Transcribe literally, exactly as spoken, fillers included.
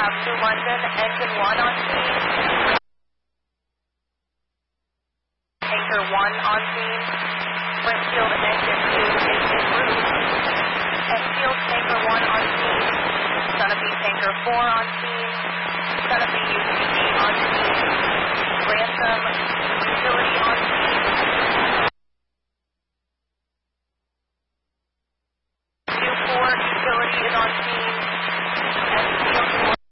have New London Engine one on scene. Tanker one on scene. Springfield Engine two is en route. Enfield Tanker one on scene. Sunapee Tanker four on scene. Sunapee U T V on scene. Ransom Utility on scene.